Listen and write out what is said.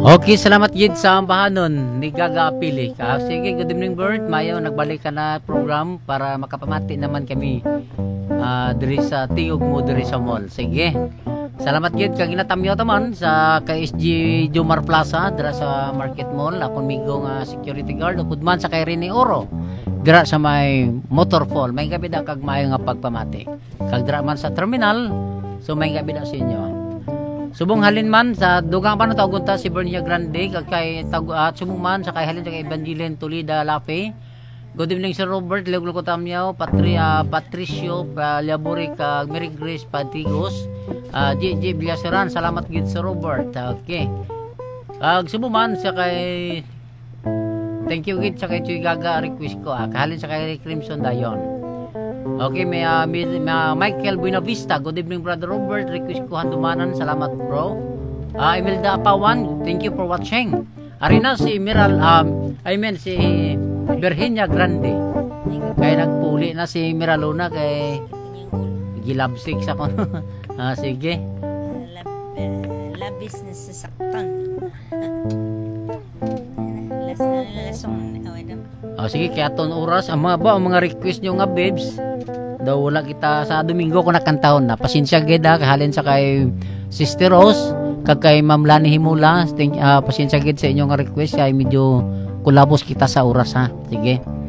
Okay, salamat gid sa ambahanon ni Gaga Apili. Sige, good evening Bert. Mayo nagbalik ka na program para makapamati naman kami diri sa tiog mo diri sa mall. Sige. Salamat gid kag ginatamyo taman sa KSG Jomar Plaza dira sa Market Mall. Akong migo nga security guard ug man sa kay Rene Oro. Dira sa may Motorfall. May gabi da kag maayo nga pagpamati. Kag dira man sa terminal, so may gabi da sa inyo. Subong halin man sa dugang pa tawgon ta si Bernia Grande kag kay subong man sa kay halin sa kay Evangeline Tulida Lafe. Good evening Sir Robert Leglo ko tamyaw, Patricio Labori kag Mary Grace Patigos. JJ Bilaseran, salamat gid Sir Robert. Okay. Kag subong man sa kay thank you gid sa kay Chuy Gaga request ko. Kahalin sa kay Crimson Dayon. Okay, may Michael Buenavista. Good evening, Brother Robert. Request ko handumanan. Salamat, bro. Imelda Apawan, thank you for watching. Arina si si Virginia Grande. Kaya nagpuli na si Miraluna kay gilabsik sa ko. Sige. Labis na sasaktan. Sige, kaya ton oras ang mga request nyo nga babes daw wala kita sa Domingo ko nakantahon na pasensya gid kahalin sa kay Sister Rose kag kay Ma'am Lani Himula pasensya gid sa inyong request kay medyo kulabos kita sa oras ha. Sige.